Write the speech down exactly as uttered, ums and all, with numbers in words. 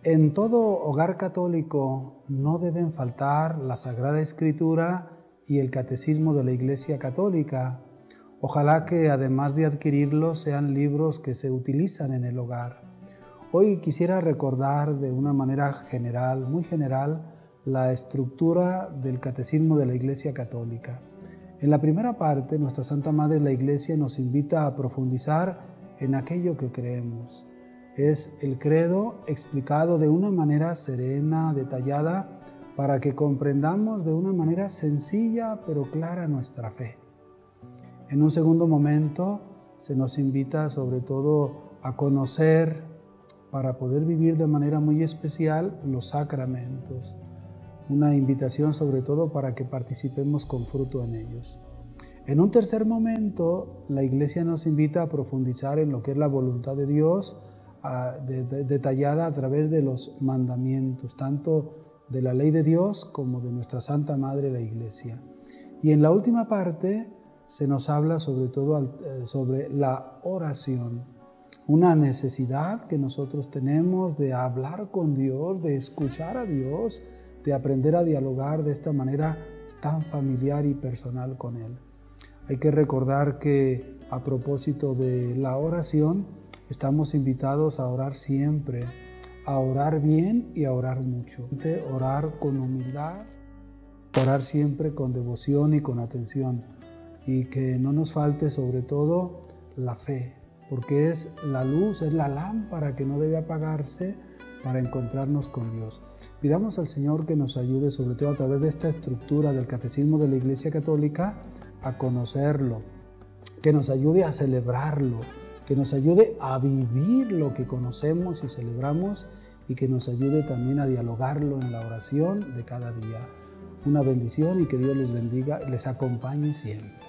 En todo hogar católico no deben faltar la Sagrada Escritura y el Catecismo de la Iglesia Católica. Ojalá que además de adquirirlos sean libros que se utilizan en el hogar. Hoy quisiera recordar de una manera general, muy general, la estructura del Catecismo de la Iglesia Católica. En la primera parte, nuestra Santa Madre la Iglesia nos invita a profundizar en aquello que creemos. Es el credo explicado de una manera serena, detallada, para que comprendamos de una manera sencilla pero clara nuestra fe. En un segundo momento se nos invita sobre todo a conocer, para poder vivir de manera muy especial, los sacramentos. Una invitación sobre todo para que participemos con fruto en ellos. En un tercer momento, la Iglesia nos invita a profundizar en lo que es la voluntad de Dios, a, de, de, detallada a través de los mandamientos, tanto de la ley de Dios como de nuestra Santa Madre la Iglesia. Y en la última parte se nos habla sobre todo eh, sobre la oración, una necesidad que nosotros tenemos de hablar con Dios, de escuchar a Dios, de aprender a dialogar de esta manera tan familiar y personal con Él. Hay que recordar que a propósito de la oración, estamos invitados a orar siempre, a orar bien y a orar mucho. Orar con humildad, orar siempre con devoción y con atención. Y que no nos falte sobre todo la fe, porque es la luz, es la lámpara que no debe apagarse para encontrarnos con Dios. Pidamos al Señor que nos ayude, sobre todo a través de esta estructura del Catecismo de la Iglesia Católica, a conocerlo, que nos ayude a celebrarlo, que nos ayude a vivir lo que conocemos y celebramos y que nos ayude también a dialogarlo en la oración de cada día. Una bendición y que Dios les bendiga y les acompañe siempre.